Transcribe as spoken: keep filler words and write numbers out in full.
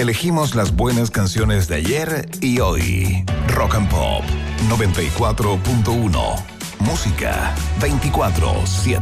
Elegimos las buenas canciones de ayer y hoy. Rock and Pop noventa y cuatro punto uno. Música veinticuatro siete.